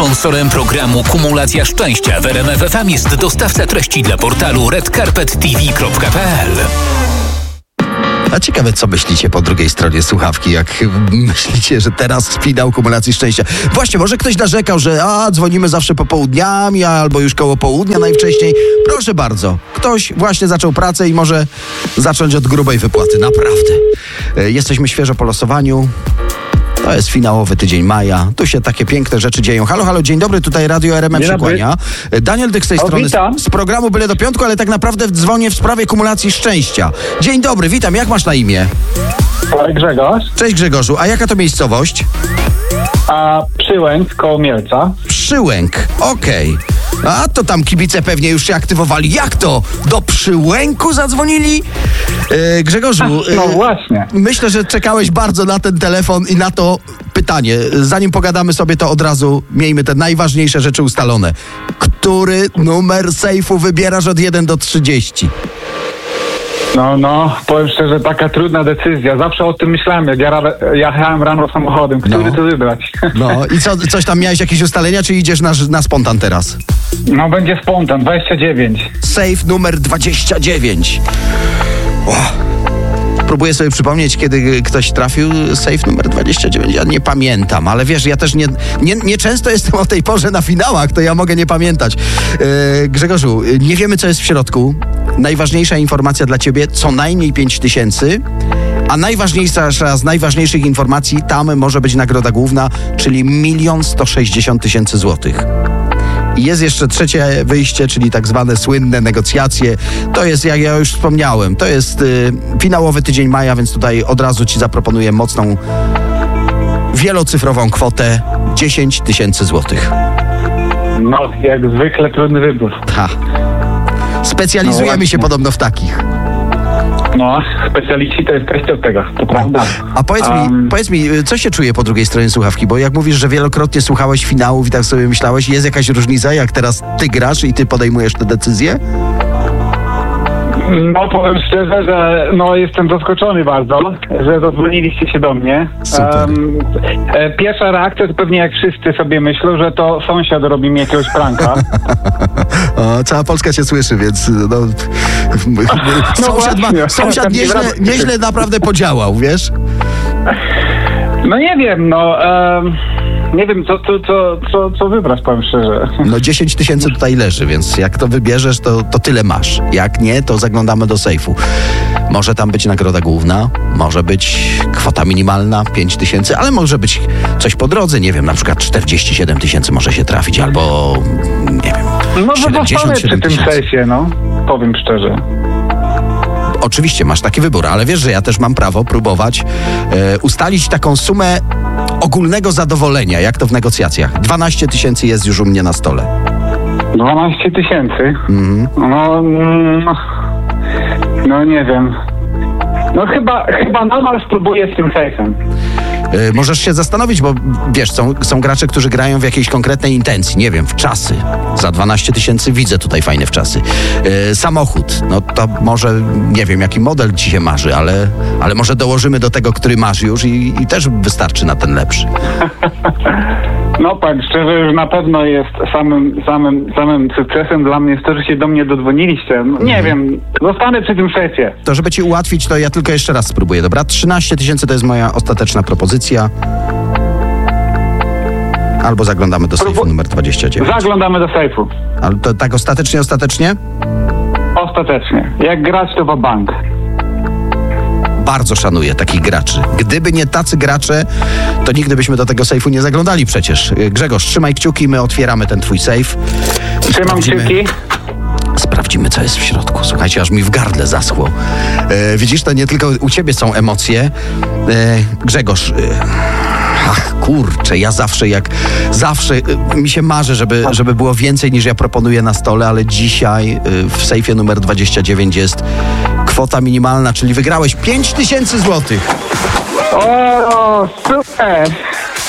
Sponsorem programu Kumulacja Szczęścia w RMF FM jest dostawca treści dla portalu redcarpettv.pl. A ciekawe, co myślicie po drugiej stronie słuchawki, jak myślicie, że teraz finał kumulacji szczęścia. Właśnie, może ktoś narzekał, że dzwonimy zawsze popołudniami, albo już koło południa najwcześniej. Proszę bardzo, ktoś właśnie zaczął pracę i może zacząć od grubej wypłaty, naprawdę. Jesteśmy świeżo po losowaniu. To jest finałowy tydzień maja. Tu się takie piękne rzeczy dzieją. Halo, halo, dzień dobry, tutaj Radio RMF się kłania. Daniel Dych z tej strony, z programu Byle do Piątku, ale tak naprawdę dzwonię w sprawie kumulacji szczęścia. Dzień dobry, witam, jak masz na imię? Grzegorz. Cześć Grzegorzu, a jaka to miejscowość? Przyłęk koło Mielca. Przyłęk, okej. A to tam kibice pewnie już się aktywowali. Jak to? Do Przyłęku zadzwonili? Grzegorzu, no właśnie. Myślę, że czekałeś bardzo na ten telefon i na to pytanie. Zanim pogadamy sobie, to od razu miejmy te najważniejsze rzeczy ustalone. Który numer sejfu wybierasz od 1 do 30? No, powiem szczerze, taka trudna decyzja. Zawsze o tym myślałem, jak jechałem rano samochodem. Który to wybrać? No i coś tam miałeś, jakieś ustalenia, czy idziesz na spontan teraz? No, będzie spontan, 29. Sejf numer 29. Próbuję sobie przypomnieć, kiedy ktoś trafił sejf numer 29. Ja nie pamiętam, ale wiesz, ja też nie często jestem o tej porze na finałach, to ja mogę nie pamiętać. Grzegorzu, nie wiemy, co jest w środku. Najważniejsza informacja dla ciebie, co najmniej 5000, a najważniejsza z najważniejszych informacji, tam może być nagroda główna, czyli 1 160 000 złotych. I jest jeszcze trzecie wyjście, czyli tak zwane słynne negocjacje. To jest, jak ja już wspomniałem, to jest finałowy tydzień maja, więc tutaj od razu ci zaproponuję mocną, wielocyfrową kwotę 10 000 złotych. No, jak zwykle trudny wybór. Specjalizujemy się podobno w takich. No, specjaliści to jesteście od tego, to prawda. A powiedz mi, co się czuje po drugiej stronie słuchawki? Bo jak mówisz, że wielokrotnie słuchałeś finałów i tak sobie myślałeś, jest jakaś różnica, jak teraz ty grasz i ty podejmujesz te decyzje? No, powiem szczerze, że jestem zaskoczony bardzo, że zadzwoniliście się do mnie. Super. Pierwsza reakcja to pewnie jak wszyscy sobie myślą, że to sąsiad robi mi jakiegoś pranka. Cała Polska cię słyszy, więc sąsiad nieźle naprawdę podziałał, wiesz? No nie wiem, nie wiem, co wybrać, powiem szczerze. 10 000 tutaj leży, więc jak to wybierzesz, to tyle masz. Jak nie, to zaglądamy do sejfu. Może tam być nagroda główna, może być kwota minimalna 5 000, ale może być coś po drodze, nie wiem, na przykład 47 000 może się trafić, albo nie wiem, no 77 przy tym sejfie, powiem szczerze. Oczywiście masz taki wybór, ale wiesz, że ja też mam prawo próbować ustalić taką sumę ogólnego zadowolenia, jak to w negocjacjach. 12 000 jest już u mnie na stole. 12 000? Mhm. No nie wiem. No chyba nadal spróbuję z tym sejfem. Możesz się zastanowić, bo wiesz, są gracze, którzy grają w jakiejś konkretnej intencji, nie wiem, w czasy. Za 12 000 widzę tutaj fajne wczasy. Samochód, no to może, nie wiem, jaki model ci się marzy, ale może dołożymy do tego, który masz już i też wystarczy na ten lepszy. No tak, szczerze, już na pewno jest samym sukcesem dla mnie jest to, że się do mnie dodzwoniliście. Nie wiem, zostanę przy tym szefie. To żeby ci ułatwić, to ja tylko jeszcze raz spróbuję, dobra? 13 000 to jest moja ostateczna propozycja. Albo zaglądamy do sejfu numer 29. Zaglądamy do sejfu. Ale to tak ostatecznie? Ostatecznie. Jak grać, to w bank. Bardzo szanuję takich graczy. Gdyby nie tacy gracze, to nigdy byśmy do tego sejfu nie zaglądali przecież. Grzegorz, trzymaj kciuki, my otwieramy ten twój sejf. Trzymam kciuki. Sprawdzimy, co jest w środku. Słuchajcie, aż mi w gardle zaschło. Widzisz, to nie tylko u ciebie są emocje. Grzegorz... kurczę, ja zawsze mi się marzy, żeby było więcej niż ja proponuję na stole, ale dzisiaj w sejfie numer 29 jest kwota minimalna, czyli wygrałeś 5 000 złotych. O, super!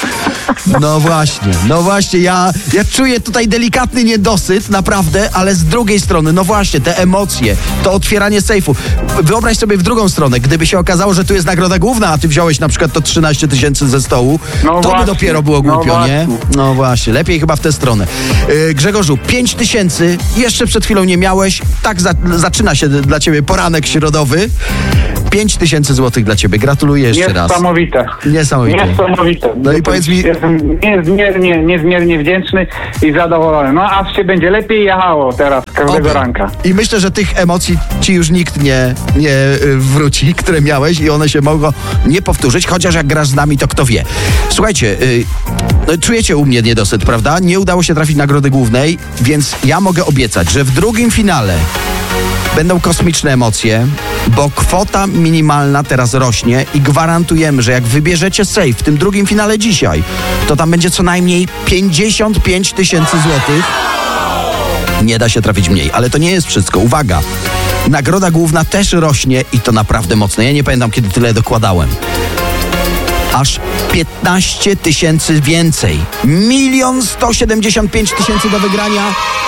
No właśnie, ja czuję tutaj delikatny niedosyt, naprawdę, ale z drugiej strony, no właśnie, te emocje, to otwieranie sejfu. Wyobraź sobie w drugą stronę, gdyby się okazało, że tu jest nagroda główna, a ty wziąłeś na przykład to 13 000 ze stołu, No to właśnie, by dopiero było głupio, no nie? właśnie. No właśnie, lepiej chyba w tę stronę. Grzegorzu, 5 000, jeszcze przed chwilą nie miałeś, tak zaczyna się dla ciebie poranek środowy. 5 000 złotych dla ciebie, gratuluję jeszcze raz. Niesamowite. No i powiedz mi... Jestem niezmiernie wdzięczny i zadowolony. No aż się będzie lepiej jechało teraz każdego ranka. I myślę, że tych emocji ci już nikt nie wróci, które miałeś i one się mogą nie powtórzyć, chociaż jak grasz z nami, to kto wie. Słuchajcie, no, czujecie u mnie niedosyt, prawda? Nie udało się trafić nagrody głównej, więc ja mogę obiecać, że w drugim finale będą kosmiczne emocje, bo kwota minimalna teraz rośnie i gwarantujemy, że jak wybierzecie safe w tym drugim finale dzisiaj, to tam będzie co najmniej 55 000 złotych. Nie da się trafić mniej, ale to nie jest wszystko. Uwaga, nagroda główna też rośnie i to naprawdę mocno. Ja nie pamiętam, kiedy tyle dokładałem. Aż 15 000 więcej. 1 175 000 do wygrania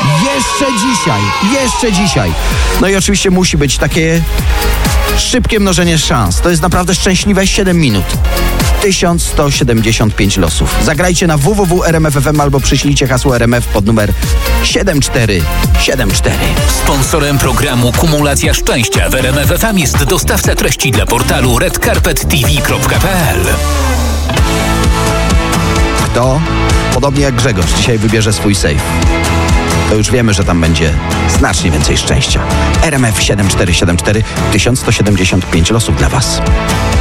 jeszcze dzisiaj. No i oczywiście musi być takie szybkie mnożenie szans. To jest naprawdę szczęśliwe 7 minut. 1175 losów. Zagrajcie na www.rmf.fm albo przyślijcie hasło RMF pod numer 7474. Sponsorem programu Kumulacja Szczęścia w RMF FM jest dostawca treści dla portalu redcarpettv.pl. Kto, podobnie jak Grzegorz, dzisiaj wybierze swój safe? To już wiemy, że tam będzie znacznie więcej szczęścia. RMF 7474, 1175 losów dla Was.